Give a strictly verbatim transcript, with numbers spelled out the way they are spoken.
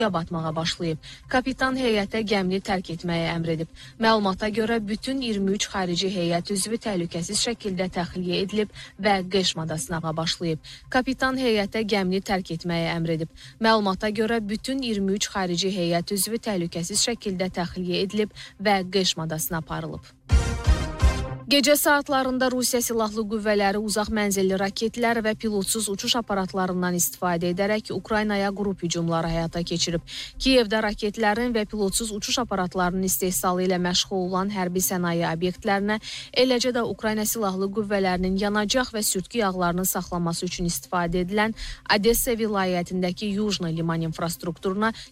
batmağa başlayıb. Kapitan heyətə gəmini tərk etməyə əmr edib. Məlumata görə bütün iyirmi üç xarici heyət üzvü təhlükəsiz şəkildə təxliyə edilib və Qəşmada sınağa başlayıb. Kapitan heyətə gəmini tərk etməyə əmr edib. Məlumata görə bütün iyirmi üç xarici heyət üzvü təhlükəsiz şəkildə təxliyə edilib və Qəşmada sınağa aparılıb. Gecə saatlarında Rusiya Silahlı Qüvvələri uzaq mənzilli raketlər və pilotsuz uçuş aparatlarından istifadə edərək Ukraynaya qrup hücumları həyata keçirib. Kiyevdə raketlərin və pilotsuz uçuş aparatlarının istehsalı ilə məşğul olan hərbi sənaye obyektlərinə, eləcə də Ukrayna Silahlı Qüvvələrinin yanacaq və sürtkü yağlarının saxlanması üçün istifadə edilən Odessa vilayətindəki Yujno liman infrastrukturuna